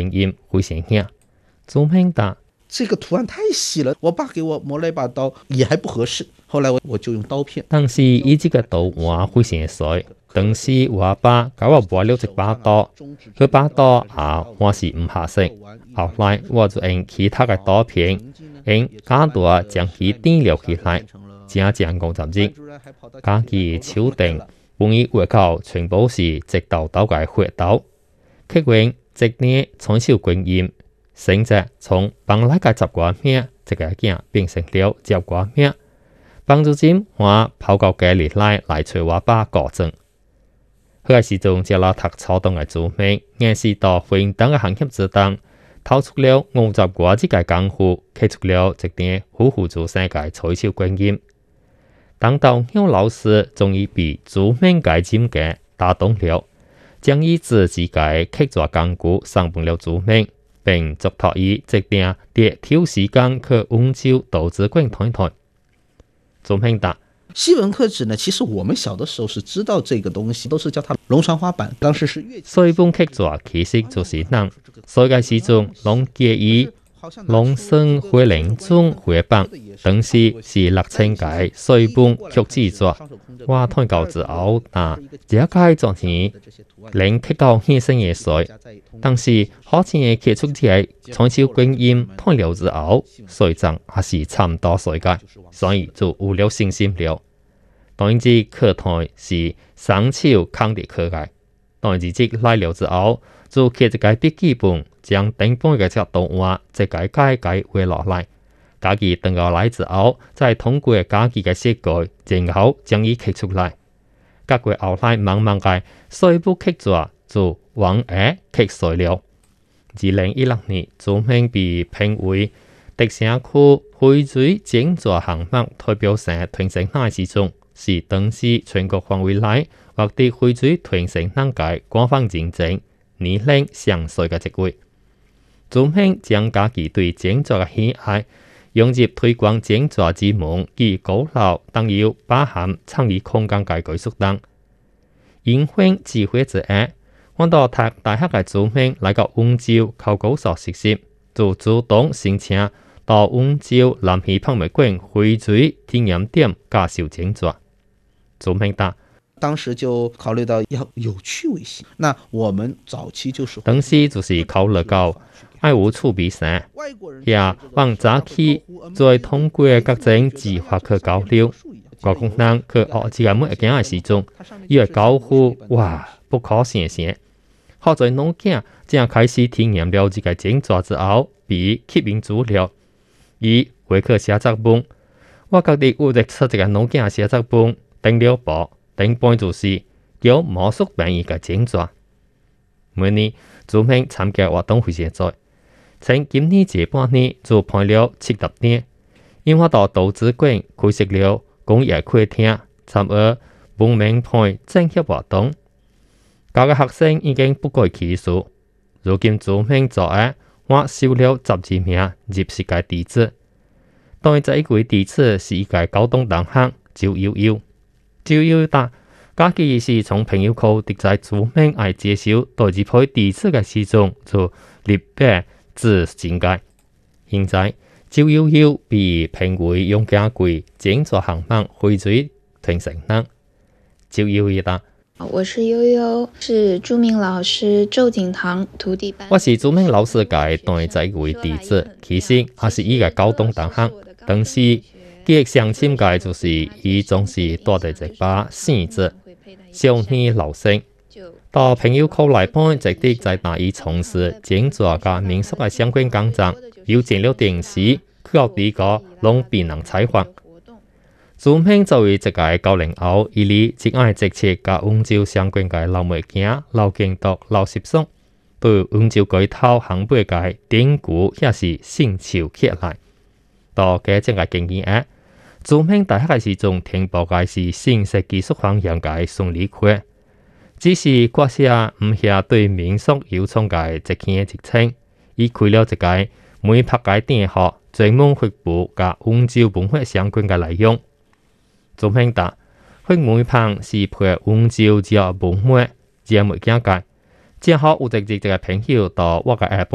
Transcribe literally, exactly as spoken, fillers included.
经验非常硬。朱明达， 这个图案太细了，我爸给我磨了一把刀也还不合适，后来我我就用刀片。 当时伊这个图案非常水，当时我爸给我磨了一把刀，嗰把刀啊我是唔合适，后来我就用其他嘅刀片，用加大将其掂了起来，正正五十日，家己手定，本伊画到全部是直刀刀嘅血刀，刻完一年从小经验。成绩從本來嘅十幾名，一個囝變成了十幾名。幫助尖我跑到家裡來來找我爸告狀。佢個時鐘接落讀初中嘅朱明，硬是到混蛋嘅行業之當，透出了五十幾隻嘅功夫，刻出了一點虎虎做生嘅取笑經驗。等到邱老師終於被朱明嘅尖嘅打動了，將以自己嘅刻作工具送俾了朱明。并嘱托伊一定得挑时间去温州投资馆看一看。朱明达， 西文刻纸呢，其实我们小的时候是知道这个东西，都是叫它龙船花板。当时是乐器。 水本刻作其实就是人，所以个时钟龙建议龙生回灵中回棒，当时是六千届水本刻制作。我睇到之後，啊，這個作品令刻到現身嘅水，但是好似嘅刻出嚟從小經驗睇了之後，水準還是差唔多水嘅，所以就有了信心了。當然之刻台是雙手扛地刻嘅，當然之即來了之後，就刻一個筆記本，將頂半嘅隻圖畫一個解解畫落嚟。家己等過來之後，再通過家己嘅設計，然後將伊刻出來。隔過後來慢慢嘅水不刻作就往下刻水了。二零一六年，朱明被評為迪城區繪水整作項目代表性團成大之中，是當時全國範圍內獲得繪水團成能界官方認證，年齡上歲嘅職位。朱明將家己對整作嘅喜愛用入推廣整作之門及高樓等要包含參與空間嘅技術等。因婚智慧之下，我到讀大學嘅朱明來到溫州考高所實習，就主動申請到溫州南溪博物館繪水體驗點介紹整作。朱明答。 當時就考慮到要有趣味性，那我們早期就是當時就是考慮到愛有趣味性，也往早期再通過各種計劃去交流。外國人去學這個每一件嘅時鐘，以為交付哇不可想象。學在農家正開始體驗了這個整作之後，被吸引住了。以回去寫作本，我覺得有得出這個農家寫作本，登了報。頂半就是叫魔術表演嘅整作。每年朱明參加活動非常多，從今年這半年就辦了七十年。因我到投資館開設了工業會廳，參與文明派政協活動。教嘅學生已經不計其數。如今朱明做嘅，我收了十二名入世界弟子。當然，這一位弟子是一個高中同學趙悠悠。趙悠達家己是從朋友口得知朱明愛介紹對自配弟子嘅時鐘就立白自境界。現在趙悠悠被評為用家貴整作項目繪水團成人。趙悠悠達， 我是悠悠，是朱明老師周景堂徒弟班。 我是朱明老師嘅對這一位弟子，其實還是一個高中同學，但是記憶上深嘅就是伊總是帶着一把扇子，少年老生。到朋友口來幫直啲在大伊從事整作嘅民俗嘅相關工作，又建了電視，佢學呢個攏別能採訪。朱明作為一個九零後，伊哩只愛直接甲溫州相關嘅老物件、老建築、老習俗，對溫州街頭行背嘅典故也是興趣起來。到嘅正嘅經驗下。朱明大學嘅時鐘聽報嘅是新式技術方向嘅送理課，只是國社唔下對民俗有創嘅直見直稱，已開了一個每拍嘅電學專門發布嘅溫州文化相關嘅內容。朱明答，佢每拍是配溫州只文化只物件嘅，正好有一日一個朋友到我嘅